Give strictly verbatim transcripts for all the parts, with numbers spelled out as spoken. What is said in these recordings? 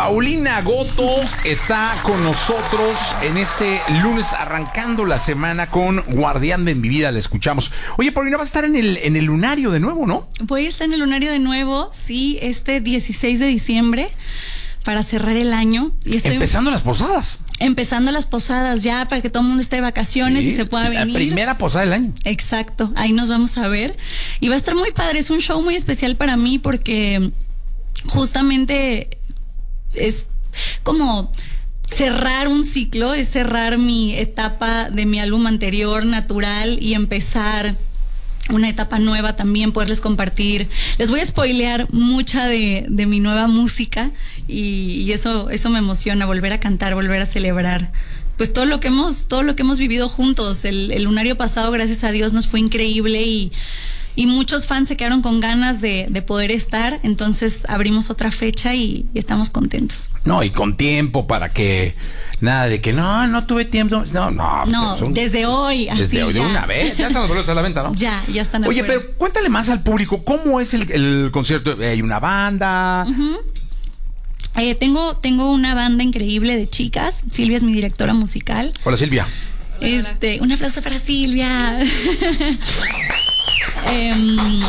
Paulina Goto está con nosotros en este lunes, arrancando la semana con Guardián de mi vida. La escuchamos. Oye, Paulina, va a estar en el, en el Lunario de nuevo, ¿no? Voy a estar en el Lunario de nuevo, sí, este dieciséis de diciembre, para cerrar el año. Y estoy empezando las posadas. Empezando las posadas ya, para que todo el mundo esté de vacaciones, sí, y se pueda venir. La primera posada del año. Exacto, ahí nos vamos a ver. Y va a estar muy padre, es un show muy especial para mí porque justamente es como cerrar un ciclo, es cerrar mi etapa de mi álbum anterior, Natural, y empezar una etapa nueva también, poderles compartir. Les voy a spoilear mucha de, de mi nueva música y, y eso, eso me emociona, volver a cantar, volver a celebrar pues todo lo que hemos, todo lo que hemos vivido juntos. El, el Lunario pasado, gracias a Dios, nos fue increíble y Y muchos fans se quedaron con ganas de, de poder estar. Entonces abrimos otra fecha y, y estamos contentos. No, y con tiempo para que nada de que no, no tuve tiempo. No, no. No, un, desde hoy. Desde así, hoy, ya. de una vez. Ya están los boletos a la venta, ¿no? Ya, ya están Oye, afuera. pero cuéntale más al público. ¿Cómo es el, el concierto? ¿Hay una banda? Uh-huh. eh, tengo, tengo una banda increíble de chicas. Silvia es mi directora musical. Hola, Silvia. Este, un aplauso para Silvia. Um,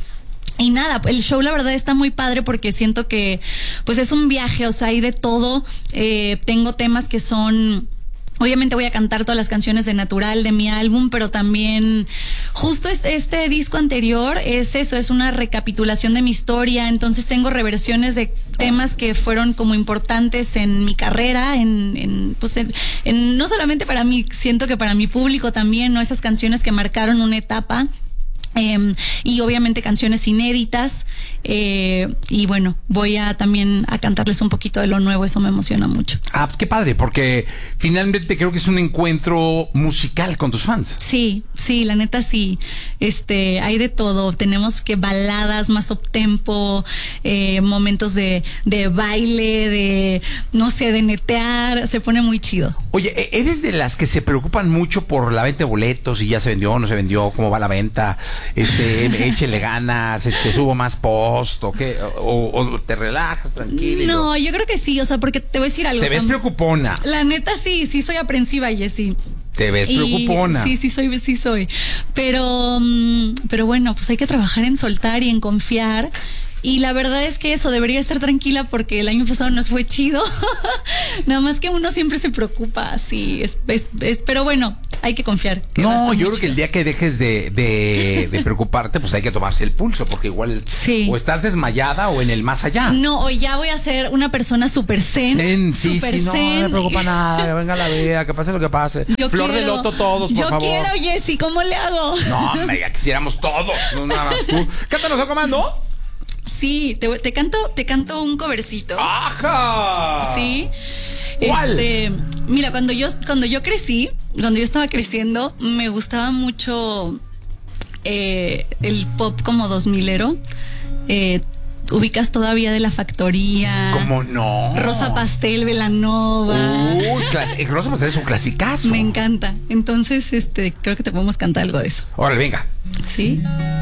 y nada, el show la verdad está muy padre porque siento que pues es un viaje, o sea, hay de todo. Eh, tengo temas que son, obviamente voy a cantar todas las canciones de Natural, de mi álbum, pero también justo este, este disco anterior es eso, es una recapitulación de mi historia. Entonces tengo reversiones de temas que fueron como importantes en mi carrera, en, en pues en, en, no solamente para mí, siento que para mi público también, ¿no? Esas canciones que marcaron una etapa. Eh, y obviamente canciones inéditas, eh, y bueno, voy a también a cantarles un poquito de lo nuevo. Eso me emociona mucho. Ah, qué padre, porque finalmente creo que es un encuentro musical con tus fans. Sí, sí, la neta sí. Este, hay de todo. Tenemos que baladas más uptempo, eh, momentos de, de baile, de no sé, de netear. Se pone muy chido. Oye, ¿eres de las que se preocupan mucho por la venta de boletos y ya se vendió, no se vendió, cómo va la venta? Este, échele ganas, este, subo más post, o qué, o, o te relajas tranquilo. No, yo creo que sí, o sea, porque te voy a decir algo. Te ves preocupona. La neta sí, sí soy aprensiva, Jessy. Te ves y, preocupona. Sí, sí soy, sí soy. Pero, pero bueno, pues hay que trabajar en soltar y en confiar. Y la verdad es que eso, debería estar tranquila porque el año pasado nos fue chido. Nada más que uno siempre se preocupa, sí, es, es, es, pero bueno, hay que confiar. Que no, yo creo que el día que dejes de, de, de preocuparte, pues hay que tomarse el pulso, porque igual sí. O estás desmayada o en el más allá. No, o ya voy a ser una persona súper zen. Zen, sí, super sí, no, zen. no me preocupa nada, que venga la vida, que pase lo que pase. Yo Flor quiero, de loto todos, por yo favor. Yo quiero, Jessy, ¿cómo le hago? No, hombre, ya quisiéramos todos, no nada más tú. Cántanos a comando. Sí, te, te canto, te canto un covercito. ¡Ajá! Sí. ¿Cuál? Este, mira, cuando yo, cuando yo crecí, cuando yo estaba creciendo, me gustaba mucho eh, el pop como dos milero. Eh, ubicas todavía de La Factoría. ¿Cómo no? Rosa Pastel, Belanova. Uy, clas- Rosa Pastel es un clasicazo. Me encanta. Entonces, este, creo que te podemos cantar algo de eso. Órale, venga. ¿Sí?